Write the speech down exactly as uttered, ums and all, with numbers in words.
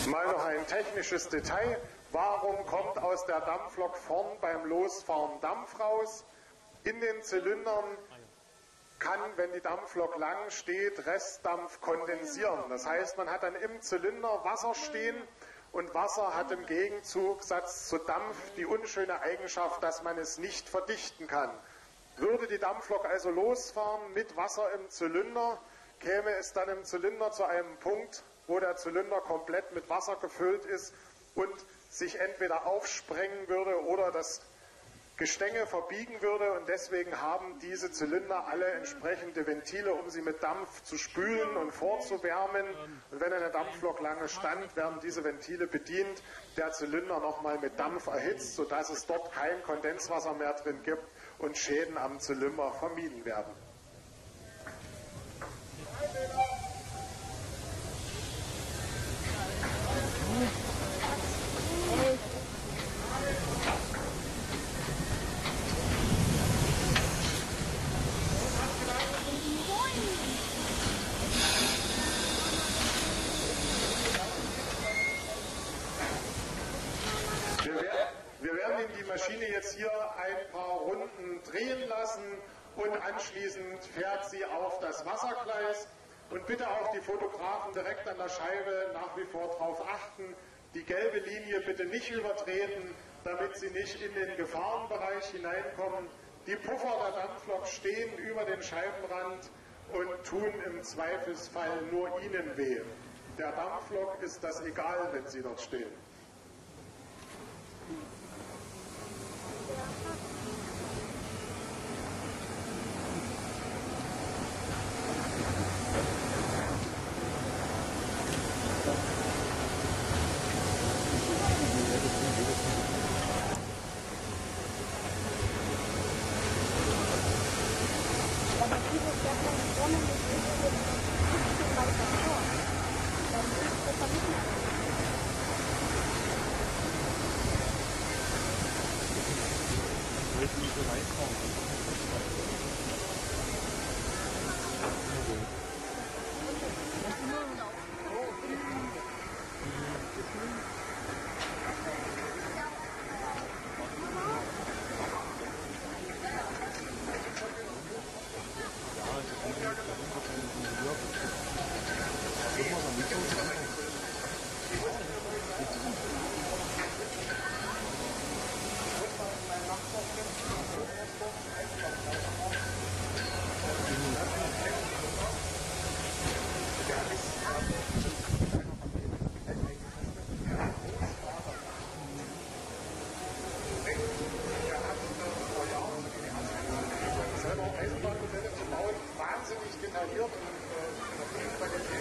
Mal noch ein technisches Detail. Warum kommt aus der Dampflok vorn beim Losfahren Dampf raus? In den Zylindern kann, wenn die Dampflok lang steht, Restdampf kondensieren. Das heißt, man hat dann im Zylinder Wasser stehen und Wasser hat im Gegenzusatz zu Dampf die unschöne Eigenschaft, dass man es nicht verdichten kann. Würde die Dampflok also losfahren mit Wasser im Zylinder, käme es dann im Zylinder zu einem Punkt, wo der Zylinder komplett mit Wasser gefüllt ist und sich entweder aufsprengen würde oder das Gestänge verbiegen würde, und deswegen haben diese Zylinder alle entsprechende Ventile, um sie mit Dampf zu spülen und vorzuwärmen. Und wenn eine Dampflok lange stand, werden diese Ventile bedient, der Zylinder nochmal mit Dampf erhitzt, sodass es dort kein Kondenswasser mehr drin gibt und Schäden am Zylinder vermieden werden. Wir werden die Maschine jetzt hier ein paar Runden drehen lassen und anschließend fährt sie auf das Wassergleis. Und bitte auch die Fotografen direkt an der Scheibe nach wie vor darauf achten, die gelbe Linie bitte nicht übertreten, damit sie nicht in den Gefahrenbereich hineinkommen. Die Puffer der Dampflok stehen über den Scheibenrand und tun im Zweifelsfall nur ihnen weh. Der Dampflok ist das egal, wenn sie dort stehen. Eisenbahnmodelle zu bauen, wahnsinnig detailliert und äh,